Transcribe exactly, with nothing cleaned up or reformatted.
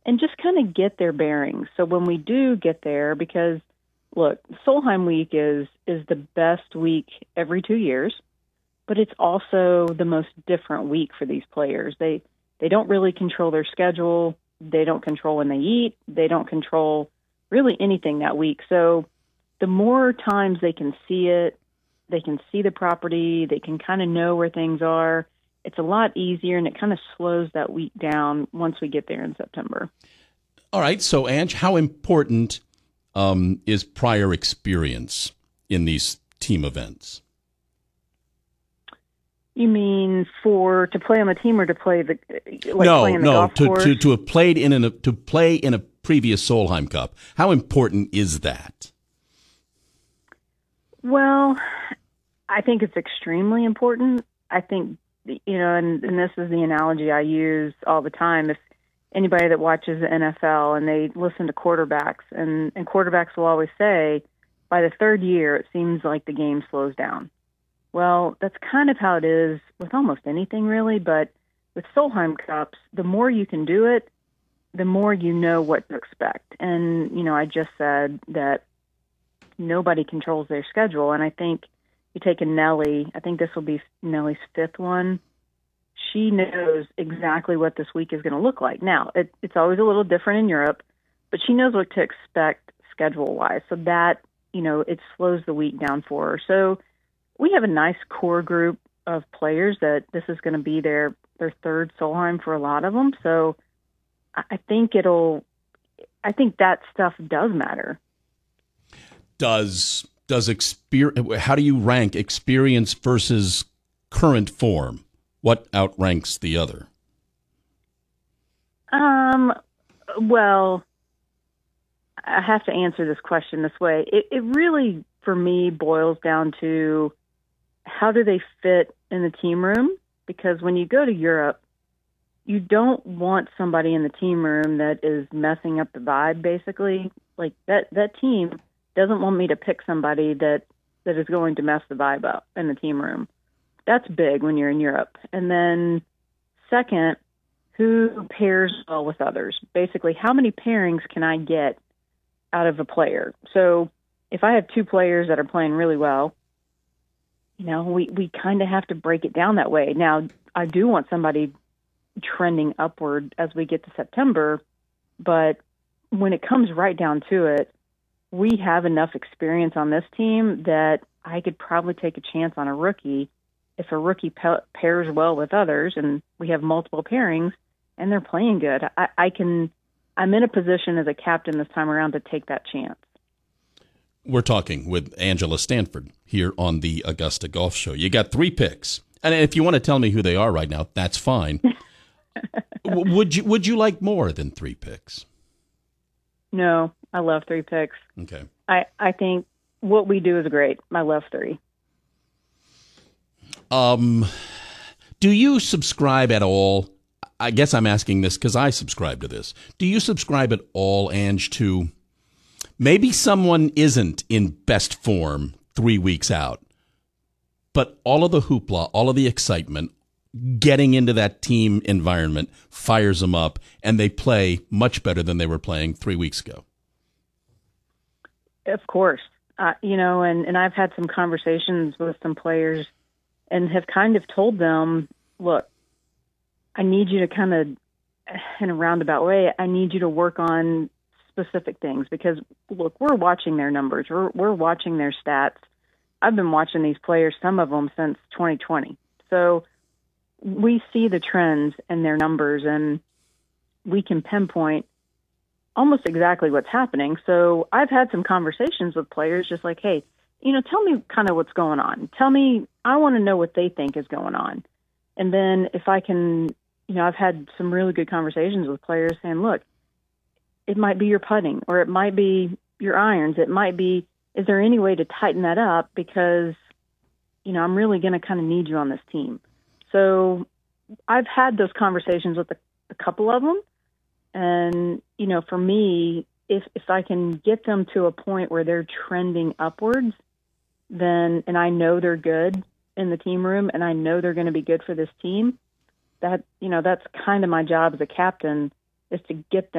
and just kind of get their bearings. So when we do get there, because look, Solheim week is is the best week every two years, but it's also the most different week for these players. They they don't really control their schedule. They don't control when they eat. They don't control really anything that week. So the more times they can see it, they can see the property, they can kind of know where things are. It's a lot easier, and it kind of slows that week down once we get there in September. All right. So, Ange, how important um, is prior experience in these team events? You mean for to play on the team or to play the like no, play in the no, golf to, course? to to have played in an, to play in a previous Solheim Cup. How important is that? Well, I think it's extremely important. I think, you know, and, and this is the analogy I use all the time. If anybody that watches the N F L and they listen to quarterbacks, and, and quarterbacks will always say, by the third year, it seems like the game slows down. Well, that's kind of how it is with almost anything, really. But with Solheim Cups, the more you can do it, the more you know what to expect. And, you know, I just said that nobody controls their schedule. And I think you take a Nelly, I think this will be Nelly's fifth one. She knows exactly what this week is going to look like. Now, it, it's always a little different in Europe, but she knows what to expect schedule-wise. So that, you know, it slows the week down for her. So we have a nice core group of players that this is going to be their, their third Solheim for a lot of them. So I think it'll, I think that stuff does matter. Does, does experience, how do you rank experience versus current form? What outranks the other? Um, well, I have to answer this question this way. It, it really, for me, boils down to how do they fit in the team room? Because when you go to Europe, you don't want somebody in the team room that is messing up the vibe, basically. Like, that, that team doesn't want me to pick somebody that, that is going to mess the vibe up in the team room. That's big when you're in Europe. And then second, who pairs well with others? Basically, how many pairings can I get out of a player? So if I have two players that are playing really well, you know, we, we kind of have to break it down that way. Now, I do want somebody trending upward as we get to September, but when it comes right down to it, we have enough experience on this team that I could probably take a chance on a rookie if a rookie pa- pairs well with others, and we have multiple pairings and they're playing good. I, I can, I'm in a position as a captain this time around to take that chance. We're talking with Angela Stanford here on the Augusta Golf Show. You got three picks, and if you want to tell me who they are right now, that's fine. would you Would you like more than three picks? No, I love three picks. Okay. I, I think what we do is great. I love three. Um, do you subscribe at all? I guess I'm asking this because I subscribe to this. Do you subscribe at all, Ange, to maybe someone isn't in best form three weeks out, but all of the hoopla, all of the excitement, getting into that team environment fires them up, and they play much better than they were playing three weeks ago? Of course. Uh, you know, and, and I've had some conversations with some players and have kind of told them, look, I need you to kind of, in a roundabout way, I need you to work on specific things because, look, we're watching their numbers. We're, we're watching their stats. I've been watching these players, some of them since twenty twenty. So we see the trends in their numbers, and we can pinpoint almost exactly what's happening. So I've had some conversations with players just like, hey, you know, tell me kind of what's going on. Tell me, I want to know what they think is going on. And then if I can, you know, I've had some really good conversations with players saying, look, it might be your putting or it might be your irons. It might be, is there any way to tighten that up? Because, you know, I'm really going to kind of need you on this team. So I've had those conversations with a, a couple of them. And, you know, for me, if, if I can get them to a point where they're trending upwards, then, and I know they're good in the team room and I know they're going to be good for this team, that, you know, that's kind of my job as a captain, is to get them